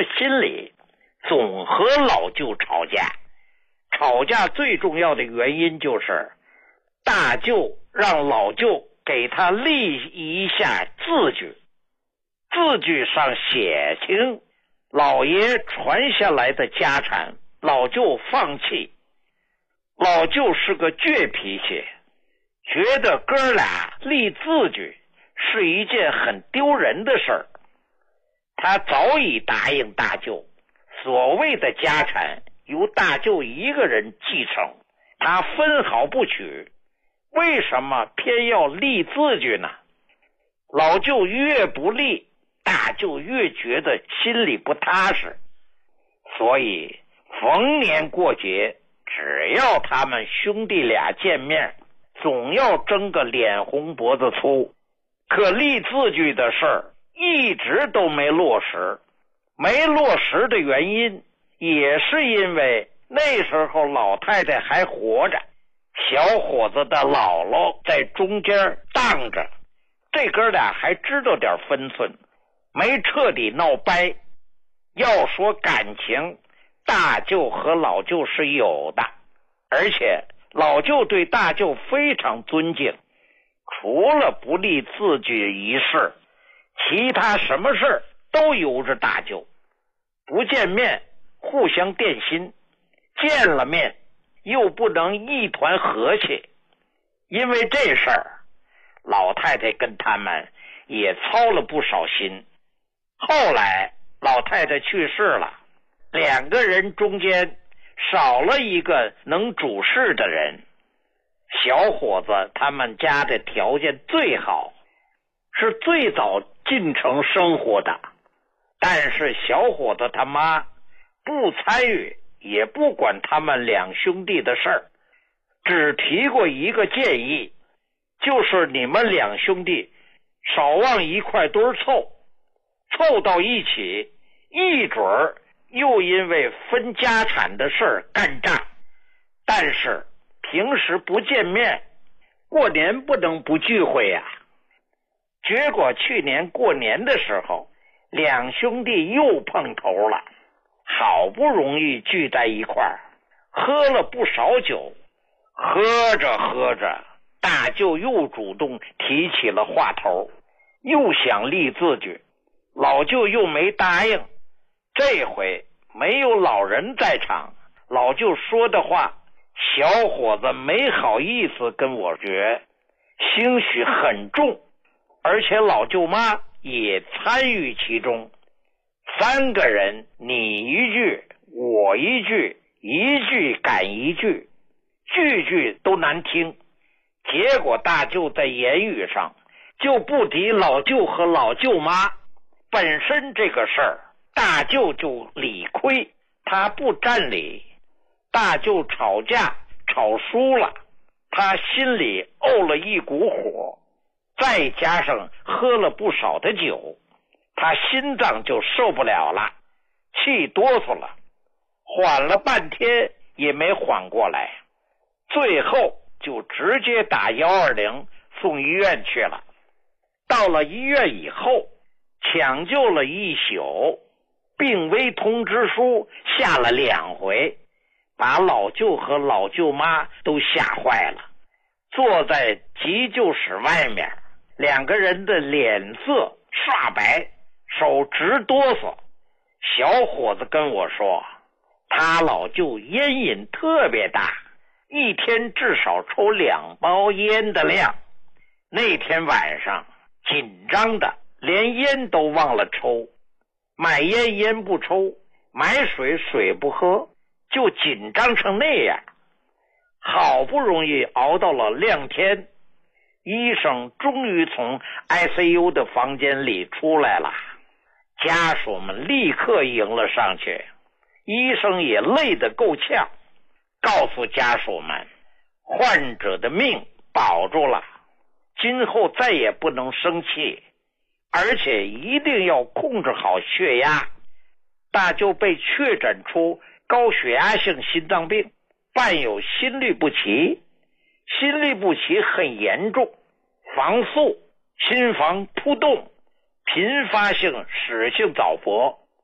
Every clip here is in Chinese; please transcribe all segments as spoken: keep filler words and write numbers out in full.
么心理，总和老舅吵架。吵架最重要的原因就是大舅让老舅给他立一下字据，字据上写清老爷传下来的家产，老舅放弃。老舅是个倔脾气，觉得哥俩立字据是一件很丢人的事儿。他早已答应大舅，所谓的家产由大舅一个人继承，他分毫不取。为什么偏要立字据呢？老舅越不立，大舅越觉得心里不踏实。所以逢年过节，只要他们兄弟俩见面，总要争个脸红脖子粗。可立字据的事儿一直都没落实，没落实的原因也是因为那时候老太太还活着，小伙子的姥姥在中间当着，这哥俩还知道点分寸，没彻底闹掰。要说感情，大舅和老舅是有的，而且老舅对大舅非常尊敬，除了不立字据一事，其他什么事都由着大舅。不见面互相垫心，见了面又不能一团和气。因为这事儿，老太太跟他们也操了不少心。后来老太太去世了，两个人中间少了一个能主事的人。小伙子他们家的条件最好，是最早进城生活的，但是小伙子他妈不参与，也不管他们两兄弟的事儿，只提过一个建议，就是你们两兄弟少往一块堆凑，凑到一起，一准儿又因为分家产的事儿干仗。但是平时不见面，过年不能不聚会呀、啊。结果去年过年的时候，两兄弟又碰头了，好不容易聚在一块儿，喝了不少酒。喝着喝着，大舅又主动提起了话头，又想立字据，老舅又没答应。这回没有老人在场，老舅说的话，小伙子没好意思跟我学，兴许很重，而且老舅妈也参与其中。三个人你一句我一句，一句赶一句，句句都难听。结果大舅在言语上就不敌老舅和老舅妈，本身这个事儿大舅就理亏，他不占理。大舅吵架吵输了，他心里沤了一股火，再加上喝了不少的酒，他心脏就受不了了，气哆嗦了，缓了半天也没缓过来，最后就直接打一二零送医院去了。到了医院以后，抢救了一宿，病危通知书下了两回，把老舅和老舅妈都吓坏了。坐在急救室外面，两个人的脸色刷白，手直哆嗦。小伙子跟我说，他老舅烟瘾特别大，一天至少抽两包烟的量。那天晚上紧张的连烟都忘了抽，买烟烟不抽，买水水不喝，就紧张成那样。好不容易熬到了亮天，医生终于从 I C U 的房间里出来了，家属们立刻迎了上去，医生也累得够呛，告诉家属们，患者的命保住了，今后再也不能生气，而且一定要控制好血压。大舅被确诊出高血压性心脏病，伴有心律不齐，心律不齐很严重，房速、心房扑动，频发性室性早搏。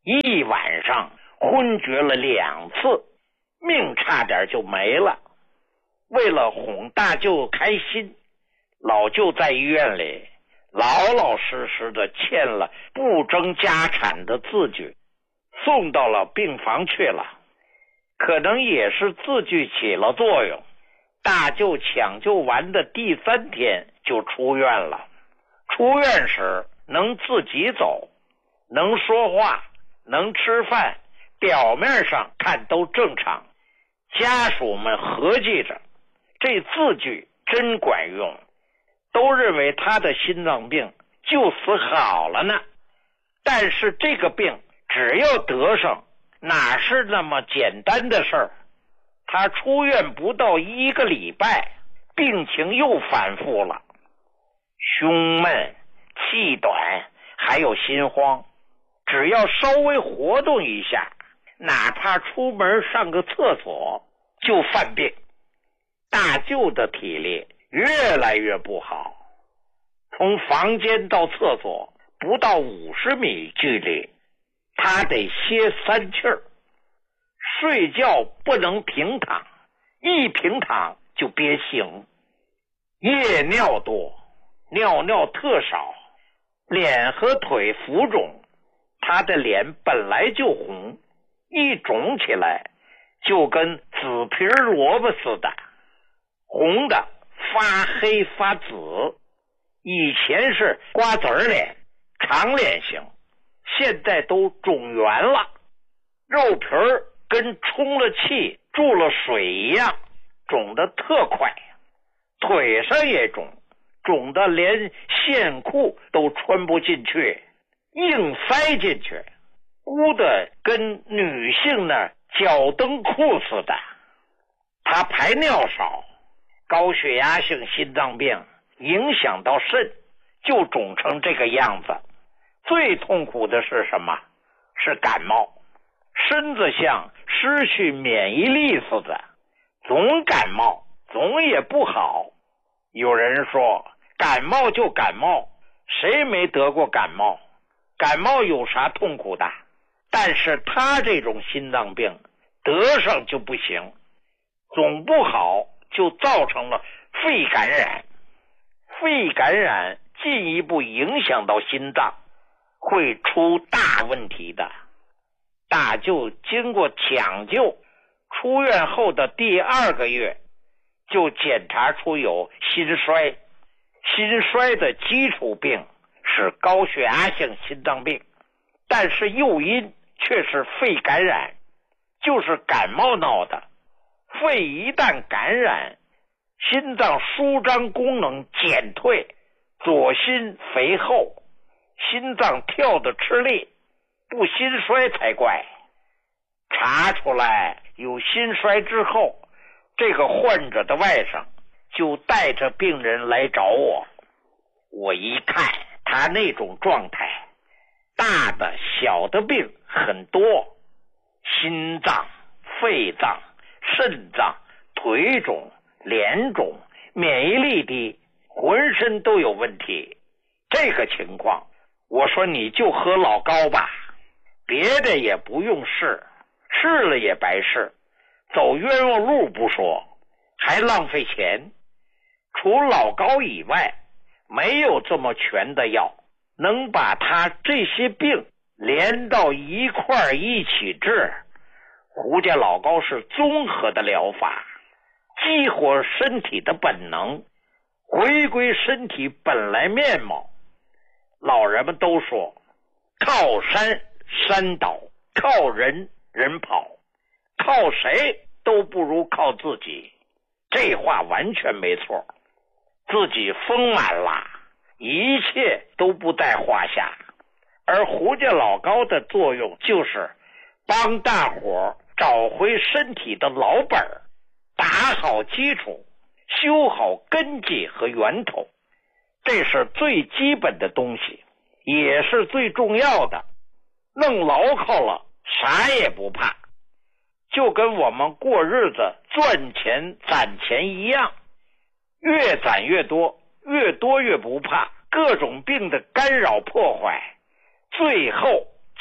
一晚上昏厥了两次，命差点就没了。为了哄大舅开心，老舅在医院里老老实实的签了不争家产的字据，送到了病房去了。可能也是字据起了作用，大舅抢救完的第三天就出院了。出院时能自己走，能说话，能吃饭，表面上看都正常。家属们合计着这字据真管用，都认为他的心脏病就此好了呢。但是这个病只要得上，哪是那么简单的事儿？他出院不到一个礼拜，病情又反复了，胸闷、气短，还有心慌。只要稍微活动一下，哪怕出门上个厕所就犯病。大舅的体力越来越不好，从房间到厕所不到五十米距离，他得歇三气儿。睡觉不能平躺，一平躺就憋醒。夜尿多，尿尿特少，脸和腿浮肿。他的脸本来就红，一肿起来就跟紫皮萝卜似的，红的发黑发紫。以前是瓜子脸、长脸型，现在都肿圆了，肉皮儿跟充了气注了水一样，肿得特快。腿上也肿，肿得连线裤都穿不进去，硬塞进去，捂得跟女性那脚蹬裤似的。他排尿少，高血压性心脏病影响到肾，就肿成这个样子。最痛苦的是什么？是感冒，身子像失去免疫力似的，总感冒，总也不好。有人说感冒就感冒，谁没得过感冒？感冒有啥痛苦的？但是他这种心脏病得上就不行，总不好，就造成了肺感染。肺感染进一步影响到心脏，会出大问题的。大舅经过抢救，出院后的第二个月就检查出有心衰。心衰的基础病是高血压性心脏病，但是诱因却是肺感染，就是感冒闹的。肺一旦感染，心脏舒张功能减退，左心肥厚，心脏跳得吃力，不心衰才怪。查出来有心衰之后，这个患者的外甥就带着病人来找我。我一看他那种状态，大的小的病很多，心脏、肺脏、肾脏、腿肿、脸肿，免疫力低，浑身都有问题。这个情况，我说你就喝老高吧，别的也不用试，试了也白试，走冤枉路不说，还浪费钱。除老高以外，没有这么全的药能把他这些病连到一块一起治。胡家老高是综合的疗法，激活身体的本能，回归身体本来面貌。老人们都说，靠山山倒，靠人人跑，靠谁都不如靠自己。这话完全没错，自己丰满了，一切都不在话下。而胡家老高的作用就是帮大伙找回身体的老本，打好基础，修好根基和源头。这是最基本的东西，也是最重要的。弄牢靠了，啥也不怕。就跟我们过日子赚钱攒钱一样，越攒越多，越多越不怕各种病的干扰破坏，最后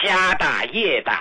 家大业大，